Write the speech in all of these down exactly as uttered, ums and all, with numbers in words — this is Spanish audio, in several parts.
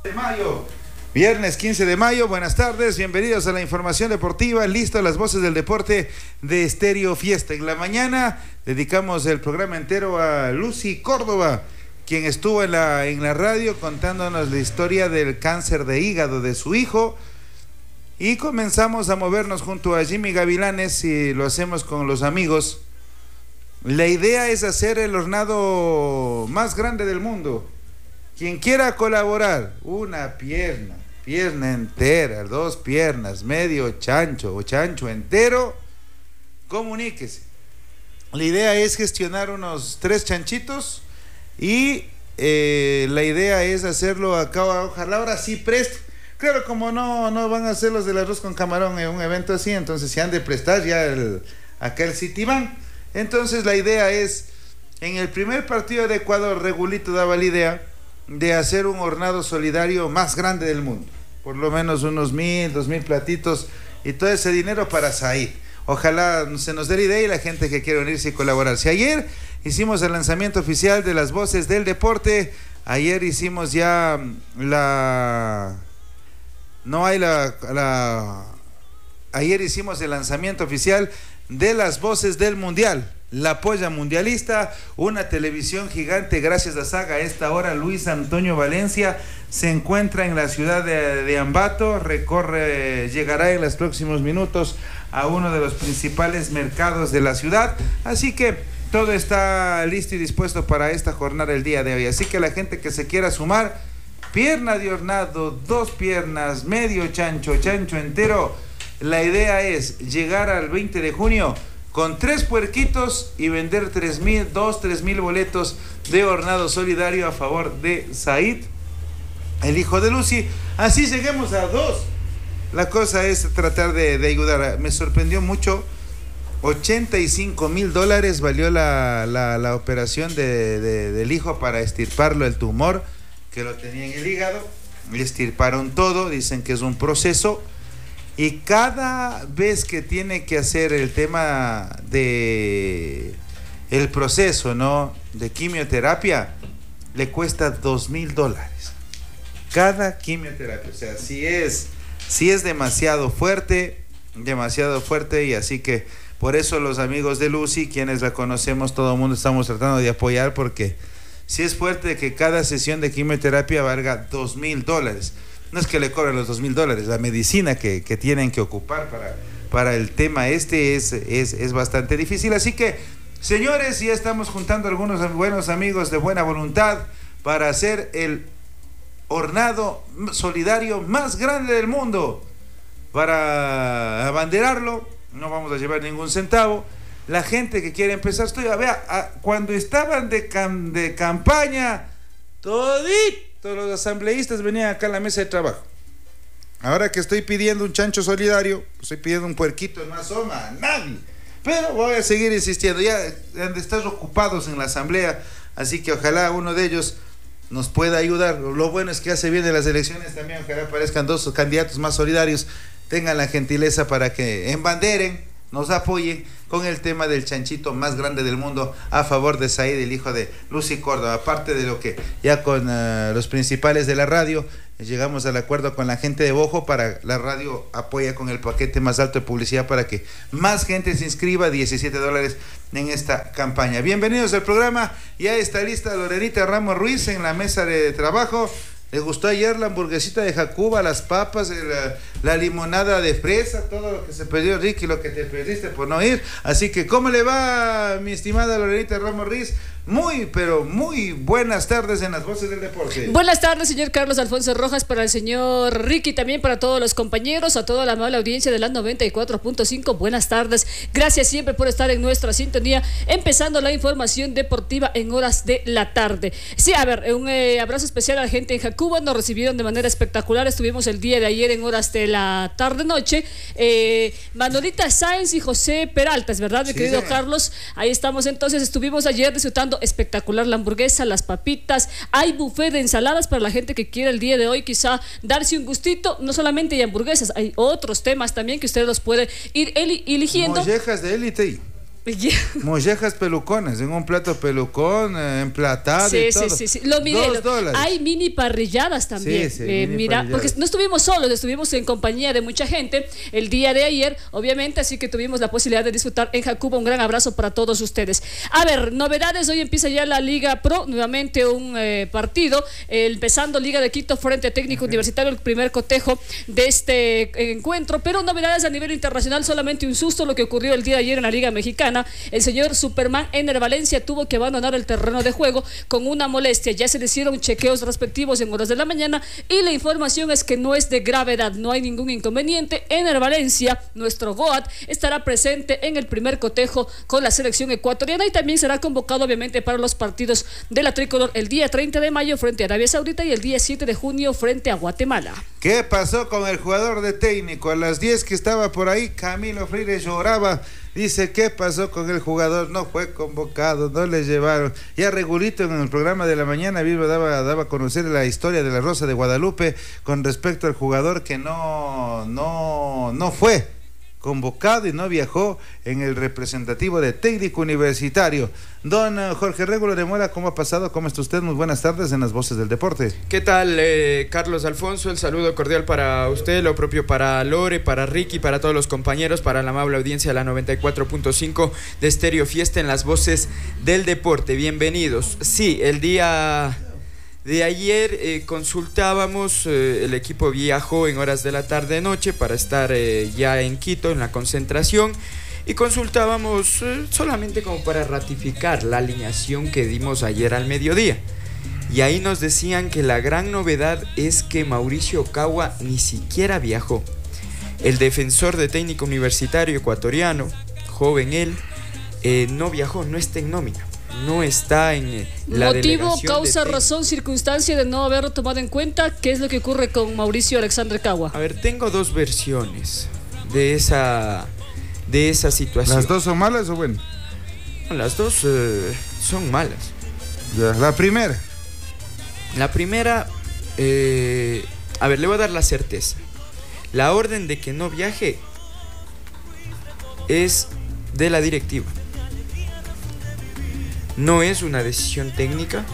de mayo. Viernes quince de mayo, buenas tardes, bienvenidos a la información deportiva, listo las voces del deporte de Estéreo Fiesta. En la mañana dedicamos el programa entero a Lucy Córdoba, quien estuvo en la, en la radio contándonos la historia del cáncer de hígado de su hijo, y comenzamos a movernos junto a Jimmy Gavilanes y lo hacemos con los amigos. La idea es hacer el hornado más grande del mundo. Quien quiera colaborar, una pierna, pierna entera, dos piernas, medio chancho o chancho entero, comuníquese. La idea es gestionar unos tres chanchitos y eh, la idea es hacerlo acá, ojalá ahora sí presto. Claro, como no, no van a hacer los del arroz con camarón en un evento así, entonces se han de prestar ya el, acá el Citibank. Entonces la idea es, en el primer partido de Ecuador, Regulito daba la idea de hacer un hornado solidario más grande del mundo, por lo menos unos mil, dos mil platitos y todo ese dinero para Said. Ojalá se nos dé la idea y la gente que quiere unirse y colaborar. Si ayer hicimos el lanzamiento oficial de las voces del deporte, ayer hicimos ya la... no hay la... la... ayer hicimos el lanzamiento oficial de las voces del mundial, la polla mundialista, una televisión gigante. Gracias a Saga, a esta hora Luis Antonio Valencia se encuentra en la ciudad de, de Ambato, recorre, llegará en los próximos minutos a uno de los principales mercados de la ciudad, así que todo está listo y dispuesto para esta jornada el día de hoy. Así que la gente que se quiera sumar, pierna de hornado, dos piernas, medio chancho, chancho entero. La idea es llegar al veinte de junio con tres puerquitos y vender tres mil, dos, tres mil boletos de hornado solidario a favor de Said, el hijo de Lucy. Así lleguemos a dos. La cosa es tratar de, de ayudar. Me sorprendió mucho. ochenta y cinco mil dólares valió la, la, la operación de, de, del hijo para extirparlo el tumor que lo tenía en el hígado. Le extirparon todo, dicen que es un proceso. Y cada vez que tiene que hacer el tema de el proceso, ¿no?, de quimioterapia, le cuesta dos mil dólares. Cada quimioterapia. O sea, si es, si es demasiado fuerte, demasiado fuerte, y así que por eso los amigos de Lucy, quienes la conocemos, todo el mundo estamos tratando de apoyar, porque si es fuerte que cada sesión de quimioterapia valga dos mil dólares. No es que le cobren los dos mil dólares, la medicina que, que tienen que ocupar para, para el tema este es, es, es bastante difícil. Así que, señores, ya estamos juntando algunos buenos amigos de buena voluntad para hacer el hornado solidario más grande del mundo. Para abanderarlo, no vamos a llevar ningún centavo. La gente que quiere empezar, estoy a ver, a, cuando estaban de, cam, de campaña, todito todos los asambleístas venían acá a la mesa de trabajo. Ahora que estoy pidiendo un chancho solidario, estoy pidiendo un puerquito, no asoma a nadie. Pero voy a seguir insistiendo, ya han de estar ocupados en la asamblea, así que ojalá uno de ellos nos pueda ayudar. Lo bueno es que hace bien de las elecciones también, ojalá aparezcan dos candidatos más solidarios, tengan la gentileza para que embanderen, nos apoyen con el tema del chanchito más grande del mundo a favor de Said, el hijo de Lucy Córdoba. Aparte de lo que ya con uh, los principales de la radio llegamos al acuerdo con la gente de Bojo, para la radio apoya con el paquete más alto de publicidad para que más gente se inscriba, diecisiete dólares en esta campaña. Bienvenidos al programa. Ya está lista Lorenita Ramos Ruiz en la mesa de trabajo. ¿Les gustó ayer la hamburguesita de Jacuba, las papas, la, la limonada de fresa, todo lo que se perdió, Ricky, lo que te perdiste por no ir? Así que, ¿cómo le va, mi estimada Lorenita Ramos Ruiz? Muy, pero muy buenas tardes en las voces del deporte. Buenas tardes, señor Carlos Alfonso Rojas, para el señor Ricky, también para todos los compañeros, a toda la amable audiencia de la noventa y cuatro punto cinco. Buenas tardes, gracias siempre por estar en nuestra sintonía, empezando la información deportiva en horas de la tarde. Sí, a ver, un eh, abrazo especial a la gente en Jacuba, nos recibieron de manera espectacular, estuvimos el día de ayer en horas de la tarde-noche, eh, Manolita Sáenz y José Peralta, ¿es verdad, mi sí, querido sí. Carlos? Ahí estamos entonces, estuvimos ayer disfrutando espectacular la hamburguesa, las papitas, hay buffet de ensaladas para la gente que quiera el día de hoy quizá darse un gustito. No solamente hay hamburguesas, hay otros temas también que usted los puede ir eligiendo. Mollejas de élite. Mollejas pelucones, en un plato pelucón, eh, emplatado sí, y todo. Sí, sí, sí. Lo miré. Lo, hay mini parrilladas también. Sí, sí, eh, mini mira, parrilladas. Porque no estuvimos solos, estuvimos en compañía de mucha gente el día de ayer, obviamente, así que tuvimos la posibilidad de disfrutar en Jacuba. Un gran abrazo para todos ustedes. A ver, novedades, hoy empieza ya la Liga Pro, nuevamente un eh, partido, eh, empezando Liga de Quito frente a Técnico okay. Universitario, el primer cotejo de este eh, encuentro, pero novedades a nivel internacional, solamente un susto lo que ocurrió el día de ayer en la Liga Mexicana. El señor Superman Ener Valencia tuvo que abandonar el terreno de juego con una molestia. Ya se le hicieron chequeos respectivos en horas de la mañana y la información es que no es de gravedad, no hay ningún inconveniente. Ener Valencia, nuestro Goat, estará presente en el primer cotejo con la selección ecuatoriana y también será convocado obviamente para los partidos de la tricolor el día treinta de mayo frente a Arabia Saudita y el día siete de junio frente a Guatemala. ¿Qué pasó con el jugador de Técnico? A las diez que estaba por ahí, Camilo Freire lloraba. Dice, ¿qué pasó con el jugador? No fue convocado, no le llevaron. Ya Regulito en el programa de la mañana mismo daba, daba a conocer la historia de la Rosa de Guadalupe con respecto al jugador que no, no, no fue convocado y no viajó en el representativo de Técnico Universitario. Don Jorge Regulo de Mora, ¿cómo ha pasado? ¿Cómo está usted? Muy buenas tardes en las Voces del Deporte. ¿Qué tal, eh, Carlos Alfonso? El saludo cordial para usted, lo propio para Lore, para Ricky, para todos los compañeros, para la amable audiencia de la noventa y cuatro punto cinco de Estéreo Fiesta en las Voces del Deporte. Bienvenidos. Sí, el día de ayer eh, consultábamos, eh, el equipo viajó en horas de la tarde-noche para estar eh, ya en Quito, en la concentración, y consultábamos eh, solamente como para ratificar la alineación que dimos ayer al mediodía. Y ahí nos decían que la gran novedad es que Mauricio Ocagua ni siquiera viajó. El defensor de Técnico Universitario ecuatoriano, joven él, eh, no viajó, no está en nómina. No está en eh, la motivo, delegación causa, razón, circunstancia de no haberlo tomado en cuenta. ¿Qué es lo que ocurre con Mauricio Alexandre Ocagua? A ver, tengo dos versiones de esa, de esa situación. ¿Las dos son malas o bueno? Las dos eh, son malas. Ya, la primera. La primera, eh, a ver, le voy a dar la certeza. La orden de que no viaje es de la directiva. No es una decisión técnica,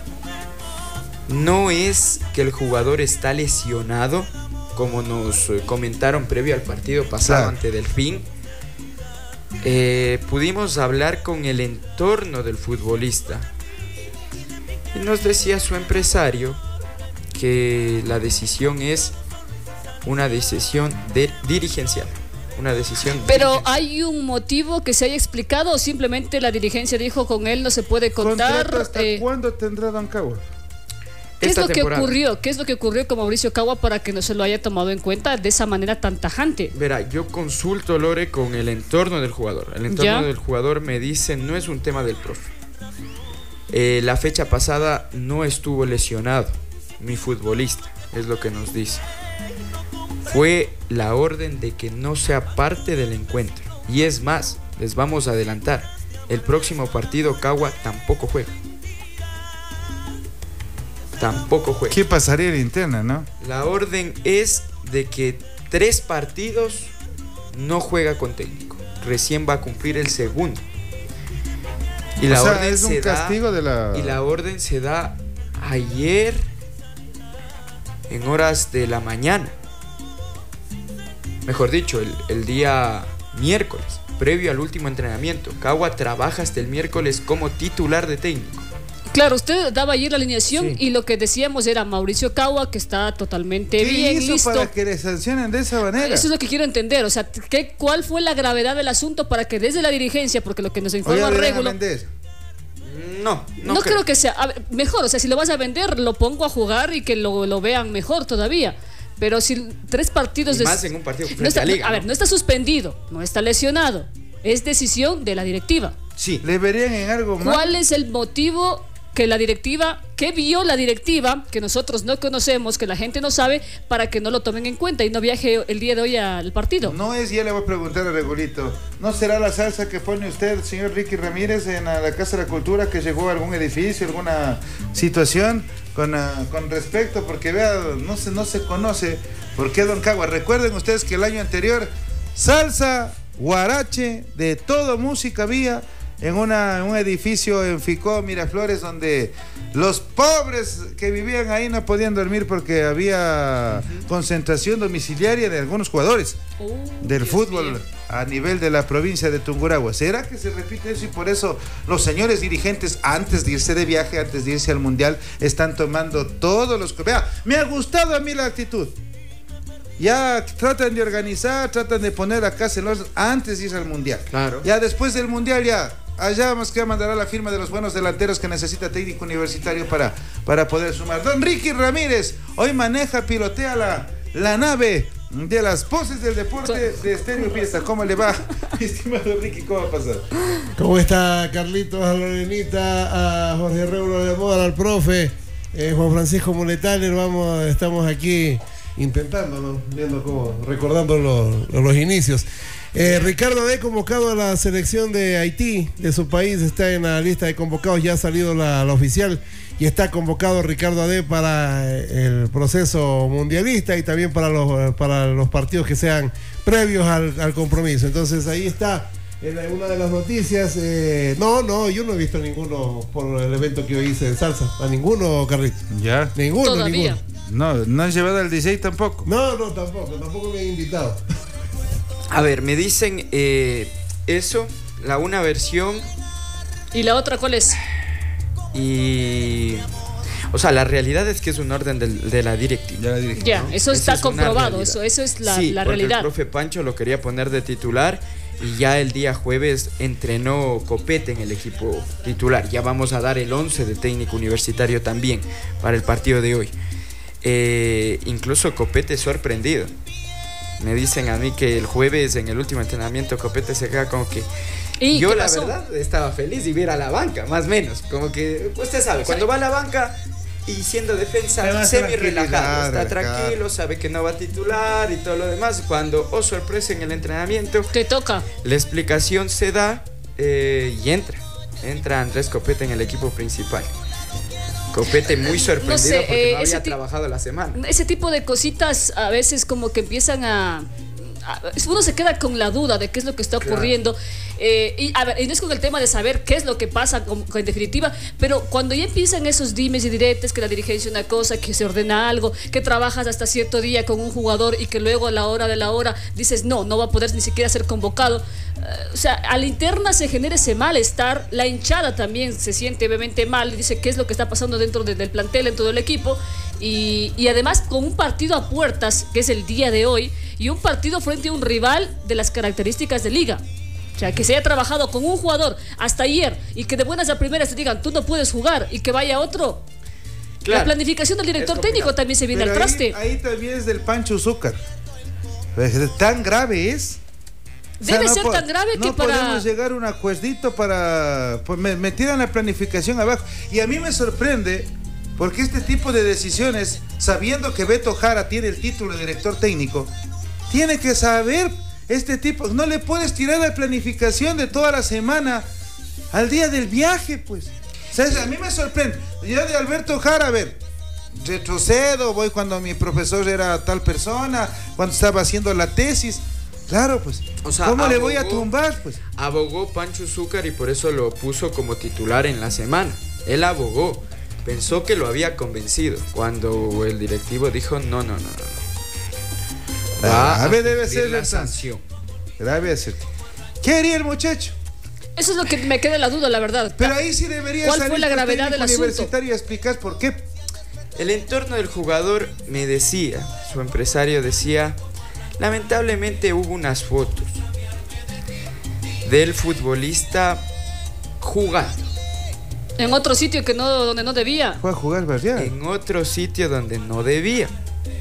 no es que el jugador está lesionado, como nos comentaron previo al partido pasado claro. ante Delfín. Eh, pudimos hablar con el entorno del futbolista y nos decía su empresario que la decisión es una decisión de dirigencial. Una decisión. Pero ¿hay un motivo que se haya explicado o simplemente la dirigencia dijo con él no se puede contar? ¿Hasta eh, cuándo tendrá Don Ocagua? ¿Qué es lo temporada. que ocurrió? ¿Qué es lo que ocurrió con Mauricio Ocagua para que no se lo haya tomado en cuenta de esa manera tan tajante? Verá, yo consulto, Lore, con el entorno del jugador. El entorno ¿Ya? del jugador me dice no es un tema del profe. Eh, la fecha pasada no estuvo lesionado mi futbolista, es lo que nos dice. Fue la orden de que no sea parte del encuentro. Y es más, les vamos a adelantar, el próximo partido Ocagua tampoco juega. Tampoco juega. ¿Qué pasaría en la interna, no? La orden es de que tres partidos no juega con Técnico. Recién va a cumplir el segundo. Y o la sea, orden es un se castigo da, de la... Y la orden se da ayer en horas de la mañana. Mejor dicho, el, el día miércoles, previo al último entrenamiento. Ocagua trabaja hasta el miércoles como titular de Técnico. Claro, usted daba ayer la alineación sí. y lo que decíamos era Mauricio Ocagua, que está totalmente ¿Qué bien, hizo listo. para que le sancionen de esa manera? Eso es lo que quiero entender, o sea, ¿qué, ¿cuál fue la gravedad del asunto para que desde la dirigencia, porque lo que nos informa Régulo... No, no, no creo. creo que sea, a ver, mejor, o sea, si lo vas a vender, lo pongo a jugar y que lo, lo vean mejor todavía. Pero si tres partidos... Y más en un partido frente no está, a Liga. A ver, no está suspendido, no está lesionado. Es decisión de la directiva. Sí. ¿Le verían en algo más? ¿Cuál es el motivo que la directiva, que vio la directiva, que nosotros no conocemos, que la gente no sabe, para que no lo tomen en cuenta y no viaje el día de hoy al partido? No es, ya le voy a preguntar a Regulito, ¿no será la salsa que pone usted, señor Ricky Ramírez, en la Casa de la Cultura, que llegó a algún edificio, alguna situación con, uh, con respecto? Porque vea, no se, no se conoce por qué Don Ocagua. Recuerden ustedes que el año anterior, salsa guarache, de todo música había en una, un edificio en Ficó, Miraflores, donde los pobres que vivían ahí no podían dormir porque había uh-huh. concentración domiciliaria de algunos jugadores uh, del Dios fútbol mío. A nivel de la provincia de Tungurahua. ¿Será que se repite eso y por eso los señores dirigentes, antes de irse de viaje, antes de irse al mundial, están tomando todos los... Vea, me ha gustado a mí la actitud. Ya tratan de organizar, tratan de poner a casa en los antes de irse al mundial. Claro. Ya después del mundial ya allá más que mandará la firma de los buenos delanteros que necesita técnico universitario para, para poder sumar. Don Ricky Ramírez hoy maneja, pilotea la, la nave de las voces del deporte de Estéreo Fiesta. ¿Cómo le va, estimado Ricky? ¿Cómo va a pasar? ¿Cómo está Carlitos, a Lorenita, a Jorge Reulo de Moda, al profe, eh, Juan Francisco Muletaler? Vamos, estamos aquí intentando, ¿no? Viendo cómo, recordando los, los inicios. Eh, Ricardo Adé convocado a la selección de Haití, de su país, está en la lista de convocados, ya ha salido la, la oficial y está convocado Ricardo Adé para el proceso mundialista y también para los, para los partidos que sean previos al, al compromiso. Entonces ahí está en una de las noticias. Eh, no, no, yo no he visto ninguno por el evento que hoy hice en salsa, a ninguno, Carlitos. Ya. Ninguno, Todavía. ninguno. No, no han llevado al D J tampoco. No, no, tampoco, tampoco me han invitado. A ver, me dicen eh, eso, la una versión. ¿Y la otra cuál es? Y... O sea, la realidad es que es un orden del, de la directiva. Ya, la directiva, ya ¿no? eso está es comprobado, eso, eso es la, sí, la porque realidad. El profe Pancho lo quería poner de titular y ya el día jueves entrenó Copete en el equipo titular. Ya vamos a dar el once de técnico universitario también para el partido de hoy. Eh, incluso Copete sorprendido. Me dicen a mí que el jueves en el último entrenamiento Copete se queda como que... ¿Y yo qué la pasó? verdad estaba feliz de ir a la banca, más o menos. Como que usted sabe, cuando va a la banca y siendo defensa semi relajado, está tranquilo, sabe que no va a titular y todo lo demás. Cuando, oh sorpresa, en el entrenamiento Te toca. la explicación se da eh, y entra. Entra Andrés Copete en el equipo principal. Copete muy sorprendido No sé, porque eh, no había ese trabajado la semana. Ese tipo de cositas a veces como que empiezan a... a- uno se queda con la duda de qué es lo que está Claro. ocurriendo. Eh, y, a ver, y no es con el tema de saber qué es lo que pasa como- en definitiva, pero cuando ya empiezan esos dimes y diretes, que la dirigencia una cosa, que se ordena algo, que trabajas hasta cierto día con un jugador y que luego a la hora de la hora dices no, no va a poder ni siquiera ser convocado. Eh, o sea, a la interna se genera ese malestar, la hinchada también se siente obviamente mal, dice qué es lo que está pasando dentro de- del plantel, dentro del equipo, y, y además con un partido a puertas, que es el día de hoy, y un partido frente a un rival de las características de liga. O sea, que se haya trabajado con un jugador hasta ayer y que de buenas a primeras te digan tú no puedes jugar y que vaya otro. Claro. La planificación del director Es técnico complicado. también se viene Pero al traste. Ahí, ahí también es del Pancho Zúcar. Tan grave es. Debe no ser po- tan grave que no para... podemos llegar a un acuerdito para... Pues me, me tiran la planificación abajo. Y a mí me sorprende porque este tipo de decisiones, sabiendo que Beto Jara tiene el título de director técnico, tiene que saber este tipo... No le puedes tirar la planificación de toda la semana al día del viaje, pues. O sea, a mí me sorprende. Yo de Alberto Jara, a ver, retrocedo, voy cuando mi profesor era tal persona, cuando estaba haciendo la tesis... Claro, pues. O sea, ¿cómo le voy a abogó- tumbar? Pues. Abogó Pancho Zúcar y por eso lo puso como titular en la semana. Él abogó, pensó que lo había convencido. Cuando el directivo dijo no, no, no, no. no. Va a Grave debe cumplir ser la la sanción. Grave ser. ¿Qué haría el muchacho? Eso es lo que me queda la duda, la verdad. Pero ahí sí debería ¿Cuál salir fue la el gravedad técnico del asunto? universitario a explicar por qué. El entorno del jugador me decía, su empresario decía, lamentablemente hubo unas fotos del futbolista jugando En otro sitio que no, donde no debía. Fue a jugar barrial. en otro sitio donde no debía.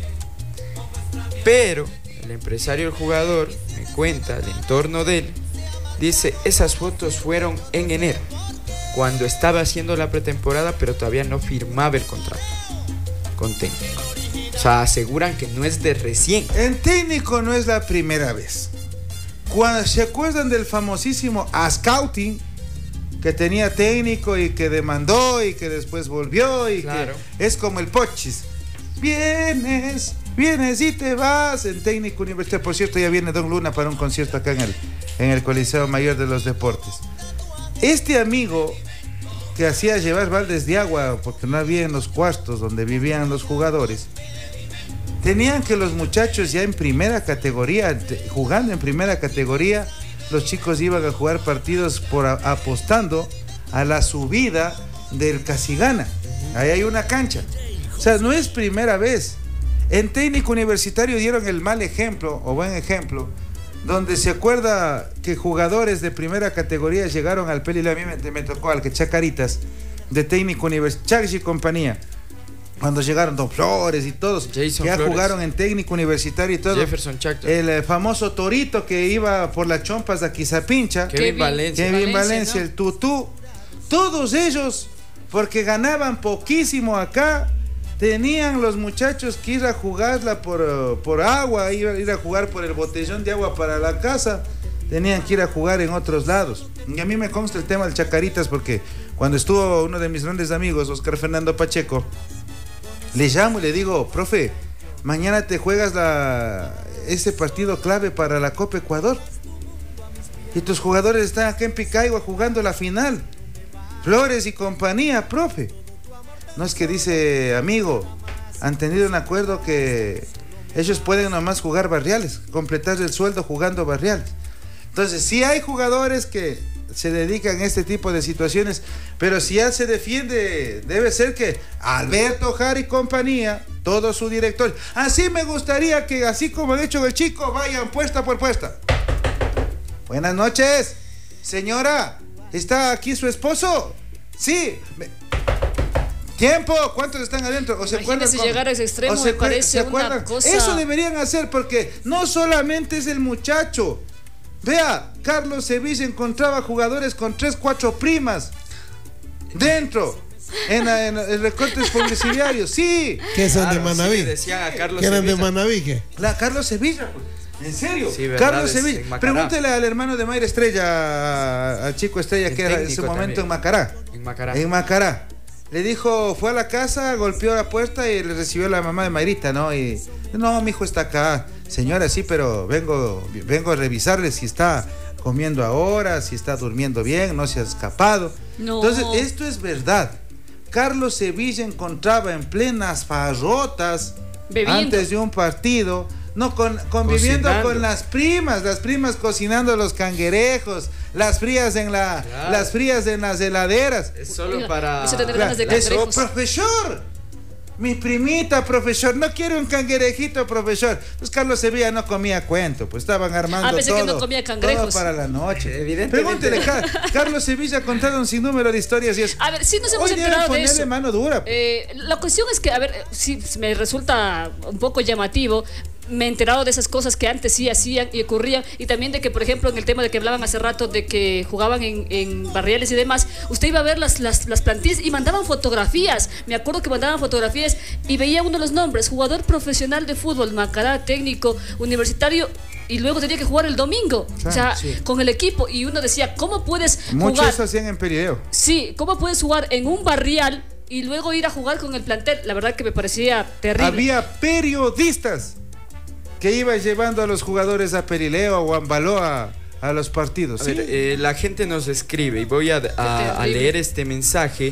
Pero el empresario, el jugador, me cuenta, el entorno de él, dice, esas fotos fueron en enero, cuando estaba haciendo la pretemporada, pero todavía no firmaba el contrato con técnico. O sea, aseguran que no es de recién. En técnico no es la primera vez. Cuando se acuerdan del famosísimo Scouting, que tenía técnico y que demandó y que después volvió y Claro. que es como el Pochis. Vienes Vienes y te vas en técnico universitario. Por cierto, ya viene Don Luna para un concierto acá en el, en el Coliseo Mayor de los Deportes. Este amigo que hacía llevar baldes de agua porque no había en los cuartos donde vivían los jugadores, tenían que los muchachos ya en primera categoría, jugando en primera categoría, los chicos iban a jugar partidos por a, apostando a la subida del Casigana. Ahí hay una cancha. O sea, no es primera vez. En técnico universitario dieron el mal ejemplo, o buen ejemplo, donde se acuerda que jugadores de primera categoría llegaron al Pelileo. A mí me, me tocó al que Chacaritas, de técnico universitario, Chags y compañía. Cuando llegaron Don Flores y todos, Jason que ya Flores. Jugaron en técnico universitario y todo. Jefferson Chacto. El eh, famoso Torito que iba por las chompas de Aquisapincha. Kevin Kevin Valencia. Kevin Valencia, Valencia, ¿no? el Tutú. Todos ellos, porque ganaban poquísimo acá, tenían los muchachos que ir a jugarla por, uh, por agua, ir, ir a jugar por el botellón de agua para la casa. Tenían que ir a jugar en otros lados. Y a mí me consta el tema del Chacaritas porque cuando estuvo uno de mis grandes amigos, Oscar Fernando Pacheco, le llamo y le digo, profe, mañana te juegas la, ese partido clave para la Copa Ecuador. Y tus jugadores están acá en Picaigo jugando la final. Flores y compañía, profe. No es que dice, amigo, han tenido un acuerdo que ellos pueden nomás jugar barriales, completar el sueldo jugando barriales. Entonces, sí hay jugadores que se dedican a este tipo de situaciones, pero si ya se defiende, debe ser que Alberto Jara y compañía, todo su director, así me gustaría que, así como han hecho el chico, vayan puesta por puesta. Buenas noches, señora, ¿está aquí su esposo? Sí. Me... Tiempo, ¿cuántos están adentro? ¿O se acuerdan Imagínese con- llegar a ese extremo, o se me acuer- parece ¿se una acuerdan? cosa- Eso deberían hacer porque no solamente es el muchacho. Vea, Carlos Sevilla encontraba jugadores con tres, cuatro primas dentro, en, la- en el recortes publicitarios, sí. ¿Qué son de Claro, así Manaví? le decían a Carlos ¿Qué eran de Sevilla. Manaví? ¿Qué? La Carlos Sevilla, pues. ¿En serio? Sí, verdad, Carlos es Sevilla. en Macará. Pregúntele al hermano de Mayra Estrella, al chico Estrella, El que era en ese técnico momento también. en Macará. En Macará. En Macará. Le dijo, fue a la casa, golpeó la puerta y le recibió la mamá de Mayrita, ¿no? Y, no, mi hijo está acá. Señora, sí, pero vengo, vengo a revisarle si está comiendo ahora, si está durmiendo bien, no se ha escapado. No. Entonces, esto es verdad. Carlos Sevilla encontraba en plenas farrotas, Bebiendo. antes de un partido, no con, conviviendo Cocinando. con las primas, las primas cocinando los canguerejos, las frías en la, Claro. las frías en las heladeras. Es solo Oiga, para... eso tener ganas de Claro, eso, cangrejos. profesor. Mi primita, profesor, no quiero un cangrejito, profesor. Pues Carlos Sevilla no comía cuento, pues estaban armando Ah, pensé todo, que no comía cangrejos. todo para la noche. Evidentemente. Pregúntele, Car- Carlos Sevilla ha contado un sinnúmero de historias y eso. A ver, sí nos hemos Hoy deben enterado de ponerle eso. mano dura. Eh, la cuestión es que, a ver, sí me resulta un poco llamativo. Me he enterado de esas cosas que antes sí hacían y ocurrían, y también de que, por ejemplo, en el tema de que hablaban hace rato de que jugaban en, en barriales y demás, usted iba a ver las, las, las plantillas y mandaban fotografías. Me acuerdo que mandaban fotografías y veía uno de los nombres: jugador profesional de fútbol, Macará, técnico, universitario, y luego tenía que jugar el domingo, Sí, o sea, sí. con el equipo. Y uno decía, ¿cómo puedes Muchos jugar? eso hacían en Perideo. Sí, ¿cómo puedes jugar en un barrial y luego ir a jugar con el plantel? La verdad que me parecía terrible. Había periodistas que iban llevando a los jugadores a Perileo o a Ambaló a, a los partidos. A ¿sí? ver, eh, la gente nos escribe y voy a, a- a terrible. leer este mensaje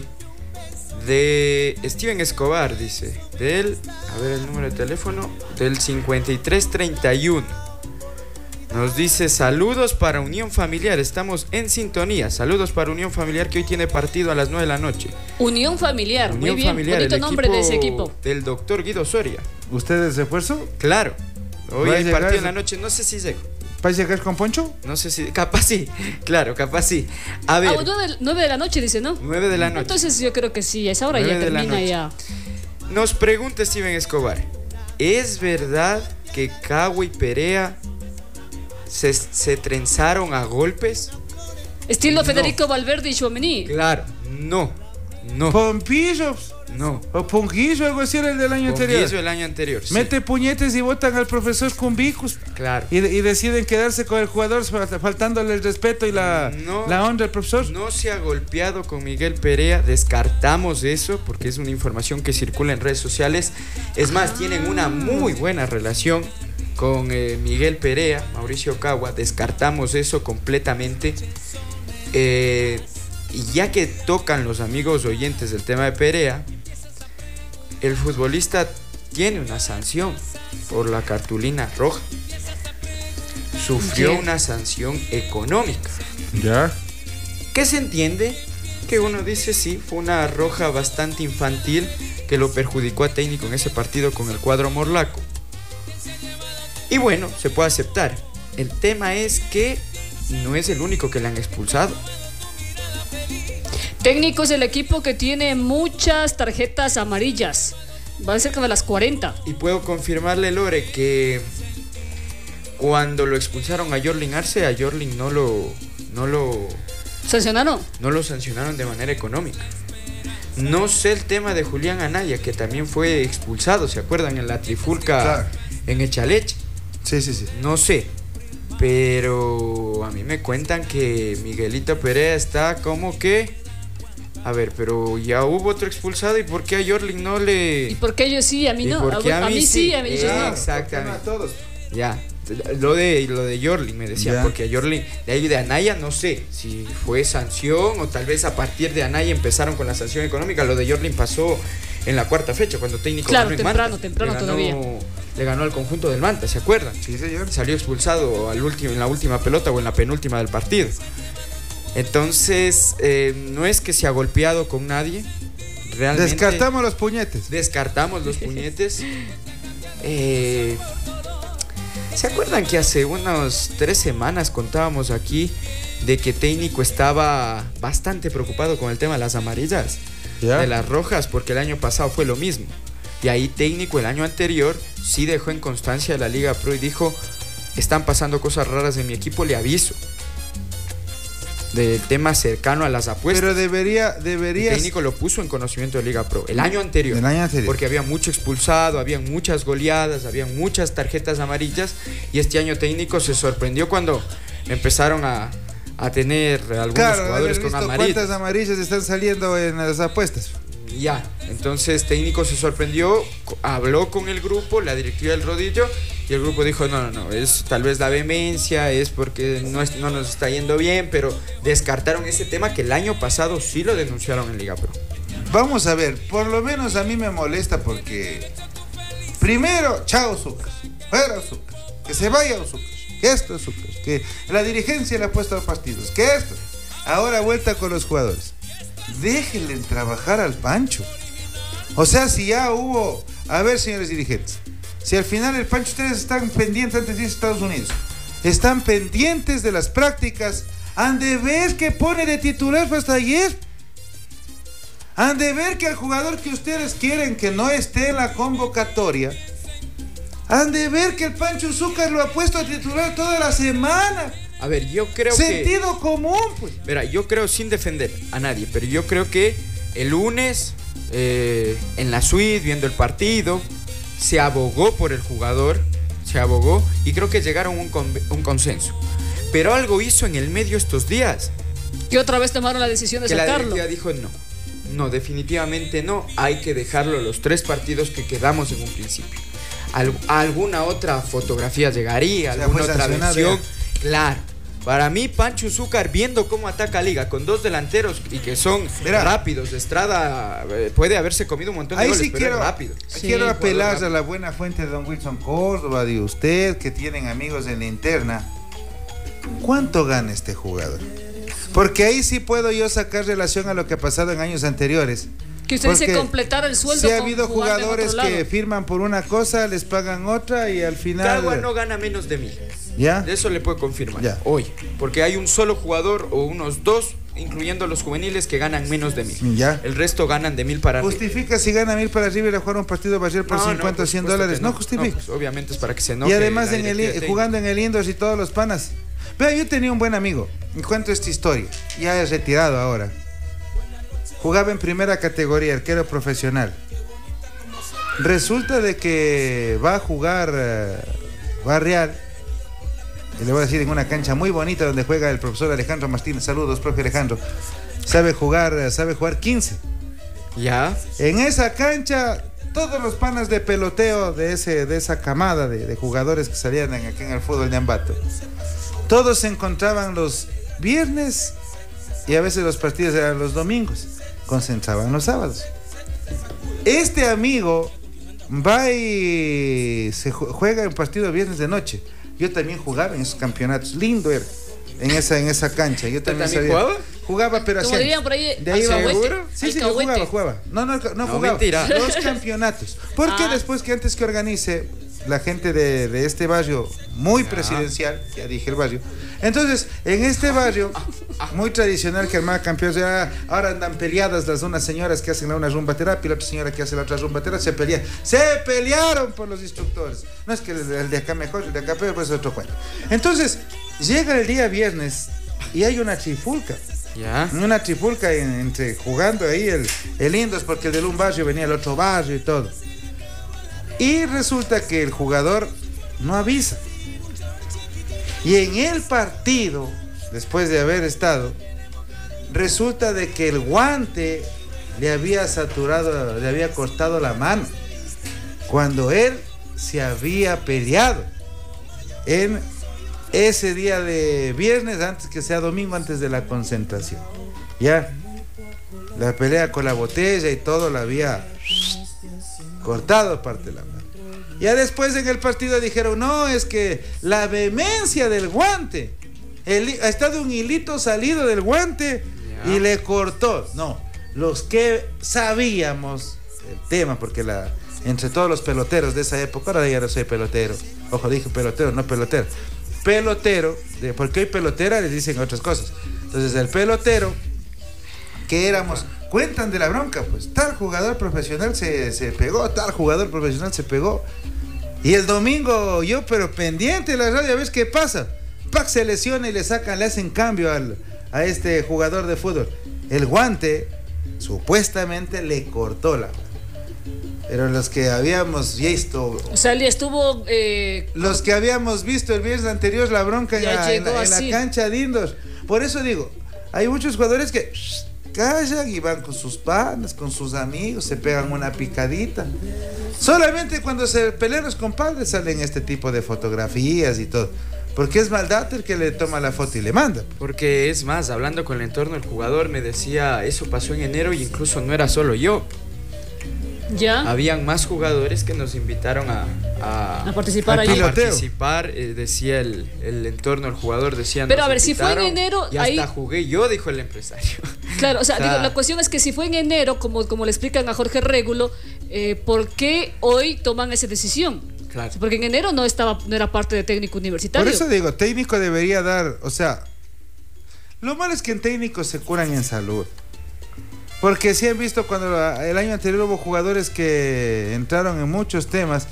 de Steven Escobar, dice, del, a ver el número de teléfono, del cincuenta y tres treinta y uno. Nos dice, saludos para Unión Familiar, estamos en sintonía. Saludos para Unión Familiar que hoy tiene partido a las nueve de la noche. Unión Familiar, Unión muy bien, Familiar, bonito el nombre de ese equipo. del doctor Guido Soria. ¿Ustedes de esfuerzo? Claro, hoy ¿Va a hay llegar partido en ese- la noche, no sé si llego. ¿Vais a llegar con Poncho? No sé si, capaz sí, claro, capaz sí. A ver, Ah, nueve, nueve de la noche, dice, ¿no? nueve de la noche. Entonces yo creo que sí, a esa hora ya Nueve de la termina noche. ya. Nos pregunta Steven Escobar, ¿es verdad que Cagua y Perea se, se trenzaron a golpes? Estilo No. Federico Valverde y Chouameni. Claro, no, no, Pompillos no. o Ponguillo, algo así era el del año anterior. Confieso el año anterior, sí. Mete puñetes y botan al profesor Cumbicus. Claro. Y, y deciden quedarse con el jugador fal- faltándole el respeto y la, No. la honra al profesor. No se ha golpeado con Miguel Perea, descartamos eso porque es una información que circula en redes sociales Es más, tienen una muy buena relación con eh, Miguel Perea, Mauricio Cagua. Descartamos eso completamente. Eh, y ya que tocan los amigos oyentes del tema de Perea, el futbolista tiene una sanción por la cartulina roja. Sufrió Bien. una sanción económica. Ya. ¿Qué se entiende? Que uno dice sí, fue una roja bastante infantil que lo perjudicó a Técnico en ese partido con el cuadro morlaco. Y bueno, se puede aceptar. El tema es que no es el único que le han expulsado. Técnico es el equipo que tiene muchas tarjetas amarillas. Van cerca de las cuarenta. Y puedo confirmarle, Lore, que cuando lo expulsaron a Yorlin Arce, a Yorlin no lo, no lo, ¿Sancionaron? no lo sancionaron de manera económica. No sé el tema de Julián Anaya, que también fue expulsado, ¿se acuerdan? En la trifulca, Claro. en Echaleche. Sí, sí, sí. No sé, pero a mí me cuentan que Miguelito Perea está como que... A ver, pero ya hubo otro expulsado, ¿y por qué a Yorlin no le...? ¿Y por qué ellos sí? A mí ¿Y no. por qué a, a mí sí, a mí ellos Eh, no. Exactamente. A todos. Ya, lo de, lo de Yorlin me decían, Ya. porque a Yorlin, de ahí de Anaya no sé si fue sanción o tal vez a partir de Anaya empezaron con la sanción económica. Lo de Yorlin pasó en la cuarta fecha, cuando Técnico Claro, ganó en temprano, Manta. temprano le ganó, todavía. Le ganó al conjunto del Manta, ¿se acuerdan? Sí, señor. Salió expulsado al último, en la última pelota o en la penúltima del partido. Entonces, eh, no es que se ha golpeado con nadie. Realmente Descartamos los puñetes. descartamos los puñetes. Eh, ¿Se acuerdan que hace unas tres semanas contábamos aquí de que Técnico estaba bastante preocupado con el tema de las amarillas, Ya. de las rojas, porque el año pasado fue lo mismo? Y ahí Técnico el año anterior sí dejó en constancia a la Liga Pro y dijo: están pasando cosas raras en mi equipo, le aviso. Del tema cercano a las apuestas. Pero debería, El deberías. técnico lo puso en conocimiento de Liga Pro el año anterior. El año anterior. Porque había mucho expulsado, habían muchas goleadas, habían muchas tarjetas amarillas. Y este año Técnico se sorprendió cuando empezaron a, a tener algunos Claro, de jugadores haber con visto amarillas. cuántas amarillas están saliendo en las apuestas. Ya, entonces Técnico se sorprendió, co- habló con el grupo, la directiva del rodillo, y el grupo dijo: no, no, no, es tal vez la vehemencia, es porque no, es- no nos está yendo bien, pero descartaron ese tema que el año pasado sí lo denunciaron en Liga Pro. Vamos a ver, por lo menos a mí me molesta porque primero, chao Zucas, fuera Zucas, que se vaya Zucas, que esto es Zucas, que la dirigencia le ha puesto a partidos, que esto, ahora vuelta con los jugadores. Déjenle trabajar al Pancho. O sea, si ya hubo, a ver, señores dirigentes, si al final el Pancho, ustedes están pendientes antes de irse a Estados Unidos, están pendientes de las prácticas, han de ver que pone de titular hasta ayer. Han de ver que el jugador que ustedes quieren que no esté en la convocatoria, han de ver que el Pancho Zúcar lo ha puesto a titular toda la semana. A ver, yo creo que... Sentido común, pues. Verá, yo creo, sin defender a nadie, pero yo creo que el lunes, eh, en la suite, viendo el partido, se abogó por el jugador, se abogó, y creo que llegaron a un, con- un consenso. Pero algo hizo en el medio estos días, Que otra vez tomaron la decisión de que la sacarlo. directiva dijo no, no, definitivamente no, hay que dejarlo los tres partidos que quedamos en un principio. Al- alguna otra fotografía llegaría, O sea, alguna fue otra sancionado versión, ya. claro. Para mí, Pancho Zúcar, viendo cómo ataca Liga con dos delanteros y que son Mira. rápidos, de Estrada eh, puede haberse comido un montón de Ahí goles, sí pero quiero, es rápido. Sí. quiero Jugador apelar rápido. a la buena fuente de don Wilson Córdoba, de usted, que tienen amigos en la interna. ¿Cuánto gana este jugador? Porque ahí sí puedo yo sacar relación a lo que ha pasado en años anteriores. Que usted dice Porque completar el sueldo. sí ha con habido jugando en jugadores otro lado. que firman por una cosa, les pagan otra y al final... Cagua no gana menos de mil. ¿Ya? De eso le puedo confirmar Ya. hoy. Porque hay un solo jugador o unos dos, incluyendo los juveniles, que ganan menos de mil. Ya. El resto ganan de mil para arriba. ¿Justifica si gana mil para arriba y le jugar un partido va a ser por No, no, cincuenta o por cien supuesto dólares? que No, justifica. pues, obviamente es para que se Y enoje además la en el, directiva jugando en el Indos y todos los panas. Vea, yo tenía un buen amigo. Me cuento esta historia. Ya es retirado ahora. Jugaba en primera categoría, arquero profesional. Resulta de que va a jugar, eh, va a Real. Y le voy a decir en una cancha muy bonita donde juega el profesor Alejandro Martínez. Saludos, profe Alejandro. Sabe jugar, eh, sabe jugar quince. Ya. En esa cancha todos los panas de peloteo de, ese, de esa camada de, de jugadores que salían en, aquí en el fútbol de Ambato, todos se encontraban los viernes y a veces los partidos eran los domingos, concentraban los sábados. Este amigo va y se juega en partido viernes de noche. Yo también jugaba en esos campeonatos, lindo era, en esa, en esa cancha. Yo también, ¿También sabía, jugaba? Jugaba, pero Como así. dirían por ahí, De ahí va, ¿seguro? Sí, sí, yo jugaba, jugaba. No, no, no, no jugaba. Mentira. Los campeonatos. Porque Ah. después que antes que organice la gente de, de este barrio, muy Ya. presidencial, ya dije el barrio. Entonces, en este barrio, muy tradicional que armaba campeones, ya, ahora andan peleadas las unas señoras que hacen la una rumba terapia y la otra señora que hace la otra rumba terapia, se pelean. Se pelearon por los instructores. No es que el, el de acá mejor, el de acá peor, pues es otro cuento. Entonces, llega el día viernes y hay una trifulca. Ya. Una trifulca en- entre jugando ahí el, el Indos, porque el del un barrio venía al otro barrio y todo. Y resulta que el jugador no avisa. Y en el partido, después de haber estado, resulta de que el guante le había saturado, le había cortado la mano, cuando él se había peleado en ese día de viernes, antes que sea domingo, antes de la concentración. Ya, la pelea con la botella y todo la había cortado parte de la mano. Ya después en el partido dijeron, no, es que la vehemencia del guante, el, ha estado un hilito salido del guante Ya. y le cortó. No, los que sabíamos el tema, porque la, entre todos los peloteros de esa época, ahora ya no soy pelotero, ojo, dije pelotero, no pelotero, pelotero, de, porque hoy pelotera les dicen otras cosas. Entonces el pelotero, que éramos, cuentan de la bronca, pues tal jugador profesional se, se pegó, tal jugador profesional se pegó. Y el domingo yo, pero pendiente de la radio, ¿ves qué pasa? Pac se lesiona y le sacan, le hacen cambio al, a este jugador de fútbol. El guante supuestamente le cortó la mano. Pero los que habíamos visto, O sea, él estuvo. Eh, los que habíamos visto el viernes anterior la bronca en Ya la, en llegó la- en la así. cancha de Indos. Por eso digo, hay muchos jugadores que shh, callan y van con sus panas, con sus amigos, se pegan una picadita. Solamente cuando se pelean los compadres salen este tipo de fotografías y todo. Porque es maldad el que le toma la foto y le manda. Porque es más, hablando con el entorno, el jugador me decía, eso pasó en enero y incluso no era solo yo. ya. Habían más jugadores que nos invitaron a, a, A participar a ahí. participar, eh, decía el, el entorno, el jugador decía. Pero nos a ver, si fue en invitaron enero, y hasta ahí- jugué yo, dijo el empresario. Claro, o sea, O sea, digo, la cuestión es que si fue en enero, como, como le explican a Jorge Régulo, eh, ¿por qué hoy toman esa decisión? Claro. Porque en enero no estaba, no era parte de técnico universitario. Por eso digo, técnico debería dar, o sea, lo malo es que en técnico se curan en salud. Porque si han visto cuando la- el año anterior hubo jugadores que entraron en muchos temas,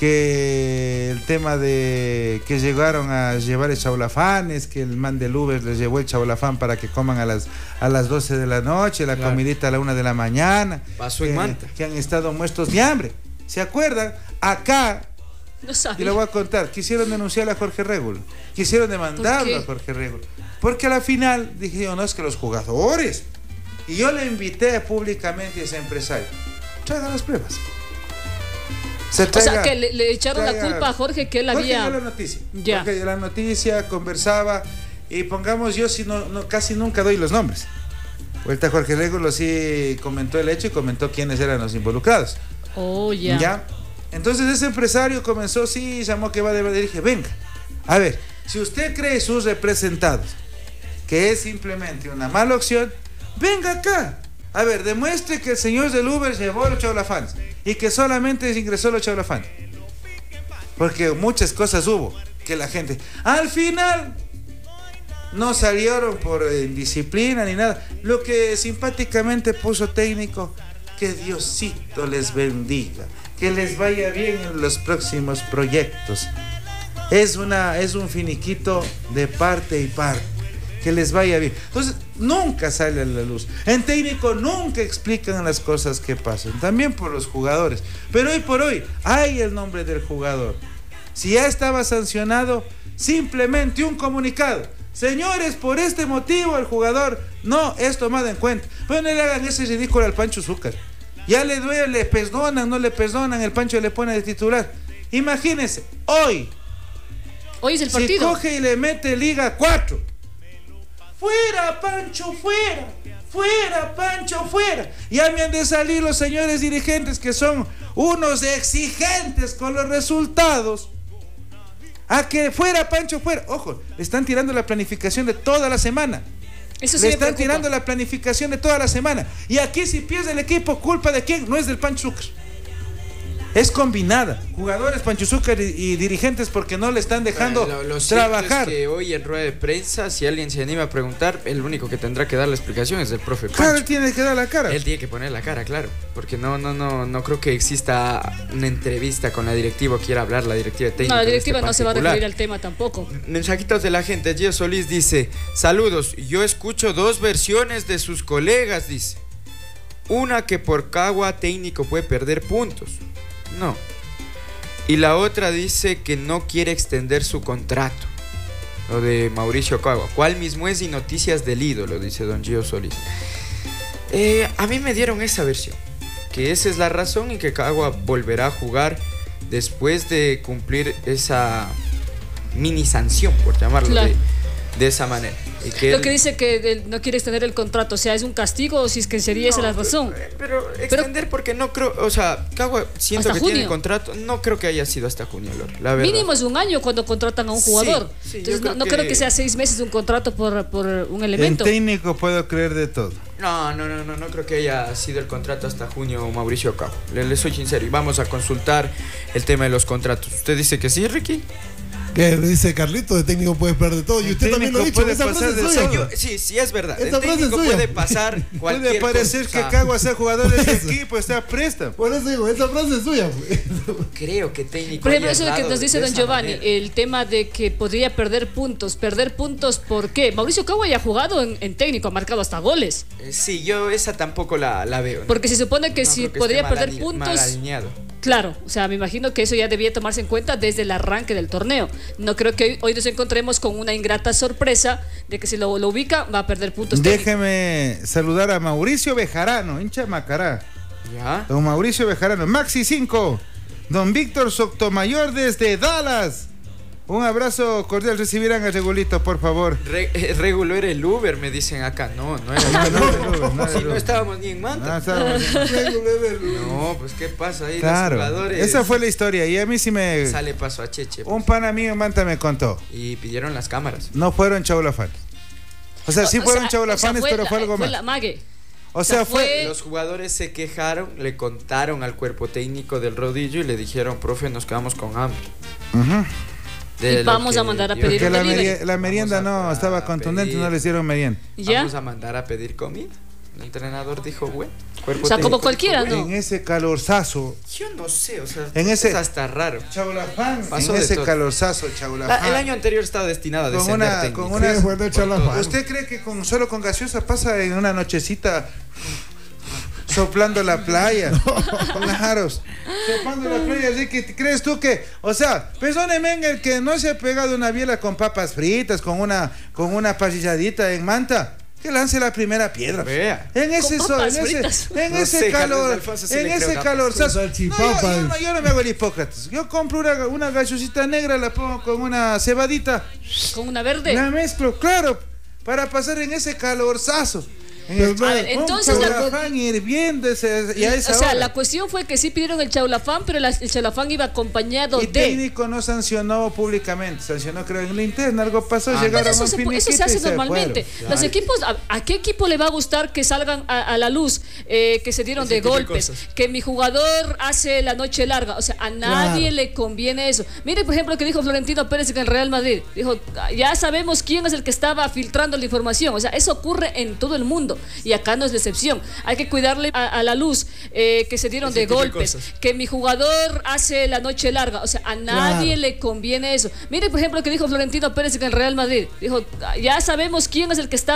que el tema de que llegaron a llevar el chaulafanes, que el man del Uber les llevó el chaulafán para que coman a las, a las doce de la noche, la Claro. comidita a la una de la mañana. Pasó en que, Manta. que han estado muertos de hambre. ¿Se acuerdan? Acá, No y sabía. le voy a contar, quisieron denunciar a Jorge Régulo, quisieron demandarlo ¿Por a qué? Jorge Régulo, porque a la final dije yo, no, es que los jugadores, y yo le invité públicamente a ese empresario, traiga las pruebas. Se O sea, traiga- que le, le echaron la traiga- culpa a Jorge que él Jorge había. dio la noticia, Ya. Jorge dio la noticia, conversaba, y pongamos, yo si no, no, casi nunca doy los nombres. Vuelta Jorge Régulo sí comentó el hecho y comentó quiénes eran los involucrados. Oh, ya. ¿Ya? Entonces ese empresario comenzó, sí, llamó que va a deber. Le dije, venga, a ver, si usted cree sus representados que es simplemente una mala opción, venga acá. A ver, demuestre que el señor del Uber llevó los chaulafanes y que solamente ingresó los chaulafanes. Porque muchas cosas hubo que la gente, al final, no salieron por eh, indisciplina ni nada. Lo que simpáticamente puso técnico, que Diosito les bendiga, que les vaya bien en los próximos proyectos. Es, una, es un finiquito de parte y parte, que les vaya bien. Entonces, nunca sale a la luz. En técnico nunca explican las cosas que pasan, también por los jugadores. Pero hoy por hoy hay el nombre del jugador. Si ya estaba sancionado, simplemente un comunicado. Señores, por este motivo el jugador no es tomado en cuenta. Pero no le hagan ese ridículo al Pancho Zúcar. Ya le duele, le perdonan, no le perdonan, el Pancho le pone de titular. Imagínense, hoy, hoy es el partido. Si coge y le mete Liga cuatro. Fuera, Pancho, fuera. Fuera, Pancho, fuera. Ya me han de salir los señores dirigentes que son unos exigentes con los resultados. A que fuera, Pancho, fuera. Ojo, le están tirando la planificación de toda la semana. Eso sí le me están preocupa. tirando la planificación de toda la semana. Y aquí si pierde el equipo, ¿culpa de quién? No es del Pancho Zúcar. Es combinada. Jugadores, Pancho Zúcar y, y dirigentes porque no le están dejando bueno, lo, lo trabajar. Es que hoy en rueda de prensa, si alguien se anima a preguntar, el único que tendrá que dar la explicación es el profe Pancho. Claro, él tiene que dar la cara. Él tiene que poner la cara, claro. Porque no, no, no, no creo que exista una entrevista con la directiva o quiera hablar la directiva técnica. No, la directiva este no se va a particular. referir al tema tampoco. Mensajitos de la gente. Gio Solís dice: saludos, yo escucho dos versiones de sus colegas, dice. Una que por Cagua técnico puede perder puntos. No. Y la otra dice que no quiere extender su contrato. Lo de Mauricio Cagua. ¿Cuál mismo es? Y noticias del ídolo, dice don Gio Solís. Eh, a mí me dieron esa versión. Que esa es la razón y que Cagua volverá a jugar después de cumplir esa mini sanción, por llamarlo Claro. de, de esa manera. Y que Lo él- que dice que él no quiere extender el contrato, o sea, ¿es un castigo o si es que sería esa la razón? Pero, pero extender porque no creo, o sea, Cagua siento Hasta que junio. tiene contrato, no creo que haya sido hasta junio, Lore, la verdad. Mínimo es un año cuando contratan a un jugador. Sí, sí, Entonces yo no, creo no creo que- que sea seis meses un contrato por, por un En elemento. técnico puedo creer de todo. No, no, no, no, no creo que haya sido el contrato hasta junio Mauricio Cagua. Le, le soy sincero y vamos a consultar el tema de los contratos. ¿Usted dice que sí, Ricky? Que dice Carlito, de técnico puede perder todo. Y El usted también lo ha técnico dicho. puede Esa pasar frase de es suya. todo. Yo- sí, sí, es verdad. Esta el frase es técnico suya. puede pasar cualquier Puede parecer cosa. que Cagua sea jugador de ese Eso. equipo, está a préstamo. Por eso digo, esa frase es suya. pues. Creo que técnico. Por ejemplo, haya eso es lo que dado nos dice de don esa Giovanni, manera. el tema de que podría perder puntos. ¿Perder puntos por qué? Mauricio Cagua ya ha jugado en, en técnico, ha marcado hasta goles. Eh, Sí, yo esa tampoco la, la veo. ¿no? Porque se supone que No si creo que podría esté mal perder ali- puntos, mal alineado. claro, o sea, me imagino que eso ya debía tomarse en cuenta desde el arranque del torneo. No creo que hoy, hoy nos encontremos con una ingrata sorpresa de que si lo, lo ubica va a perder puntos. técnicos. Déjeme saludar a Mauricio Bejarano, hincha Macará. ¿Ya? Don Mauricio Bejarano, Maxi cinco. Don Víctor Sotomayor desde Dallas. Un abrazo cordial, recibirán al Regulito, por favor. Re, eh, Regulo era el Uber, me dicen acá. No, no era No, el no, Uber. no, no, no, Si no. no estábamos ni en Manta. Ah, estábamos- No, pues qué pasa ahí, claro, los jugadores. esa fue la historia y a mí sí me... Sale paso a Cheche. pues. Un pana mío en Manta me contó. Y pidieron las cámaras. No fueron chaulafanes. O sea, sí O fueron sea, chaulafanes, o sea, pero la- fue algo fue más. la mague. O sea, o sea, fue... fue- Los jugadores se quejaron, le contaron al cuerpo técnico del rodillo y le dijeron, profe, nos quedamos con hambre. Ujú. De Y lo vamos que a mandar a dio- pedir Porque un la, delivery. merie- la merienda Vamos a- no estaba a contundente, pedir. no les dieron merienda. ¿Ya? Vamos a mandar a pedir comida. El entrenador dijo, bueno, cuerpo O sea, como técnico cualquiera, dijo, ¿no? "Bueno". En ese calorzazo, Yo no sé, o sea, En ese- es hasta raro. chaulafán, Pasó en de ese todo. calorzazo, La- chaulafán. el año anterior estaba destinado a Con descender una- técnico. con una- Sí, bueno, echa la mano. ¿Usted cree que con solo con gaseosa pasa en una nochecita soplando la playa? Claro, soplando la playa, así que crees tú que, o sea, perdóneme, el que no se ha pegado una biela con papas fritas, con una con una parrilladita en Manta, que lance la primera piedra. Vea. En ese Con sol, papas en ese, fritas. en No ese sé, Carlos calor, Alfonso, sí en le creo ese capaz. calor, Con salchipapas. yo, yo no, yo no me hago el Hipócrates. Yo compro una, una gaseosita negra, la pongo con una cebadita, Con una verde. la mezclo, claro, para pasar en ese calorzazo. En Pero, el- a ver, entonces un la- chaulafán hirviendo ese- y a esa O sea, hora. la cuestión fue que sí pidieron el chaulafán, pero la- el chaulafán iba acompañado Y de... técnico no sancionó públicamente, sancionó creo en la interna, algo pasó, Ah, llegaron Pero eso a un se, pu- eso finiquito se hace y se normalmente. fueron. Los equipos, a, a qué equipo le va a gustar que salgan a, a la luz, eh, que se dieron Ese de tipo de golpes, cosas. que mi jugador hace la noche larga? O sea, a nadie Claro. le conviene eso. Mire, por ejemplo, que dijo Florentino Pérez en el Real Madrid. Dijo, ya sabemos quién es el que estaba filtrando la información. O sea, eso ocurre en todo el mundo y acá no es la excepción. Hay que cuidarle a, a la luz, eh, que se dieron Ese de tipo de golpes, cosas. que mi jugador hace la noche larga. O sea, a nadie Claro. le conviene eso. Mire, por ejemplo, que dijo Florentino Pérez en el Real Madrid. Dijo, ya sabemos quién es el que está